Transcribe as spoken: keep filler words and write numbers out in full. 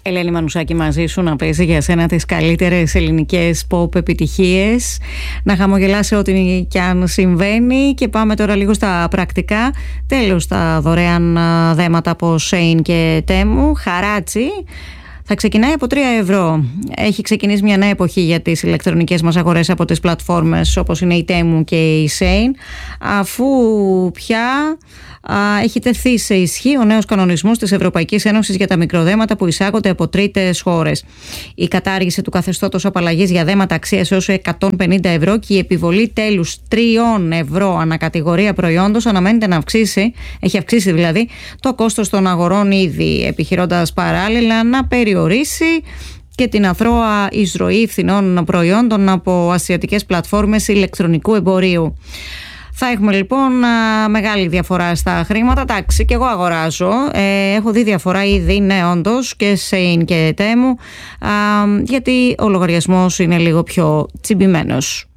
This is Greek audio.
Ελένη Μανουσάκη μαζί σου, να παίζει για σένα τις καλύτερες ελληνικές pop επιτυχίες, να χαμογελάσει ό,τι κι αν συμβαίνει. Και πάμε τώρα λίγο στα πρακτικά. Τέλος τα δωρεάν δέματα από Shein και Temu. Χαράτσι θα ξεκινάει από τρία ευρώ. Έχει ξεκινήσει μια νέα εποχή για τις ηλεκτρονικές μας αγορές από τις πλατφόρμες όπως είναι η Temu και η Shein, αφού πια α, έχει τεθεί σε ισχύ ο νέος κανονισμός της Ευρωπαϊκής Ένωσης για τα μικροδέματα που εισάγονται από τρίτες χώρες. Η κατάργηση του καθεστώτος απαλλαγής για δέματα αξίας έως εκατόν πενήντα ευρώ και η επιβολή τέλους τριών ευρώ ανακατηγορία προϊόντος αναμένεται να αυξήσει, έχει αυξήσει δηλαδή, το κόστος των αγορών ήδη, επιχειρώντας παράλληλα να περιορίσει και την αθρώα εισρωή φθηνών προϊόντων από ασιατικές πλατφόρμες ηλεκτρονικού εμπορίου. Θα έχουμε λοιπόν μεγάλη διαφορά στα χρήματα. Εντάξει, και εγώ αγοράζω. Ε, έχω δει διαφορά ήδη, ναι, όντως, και Shein και Temu, γιατί ο λογαριασμός είναι λίγο πιο τσιμπημένος.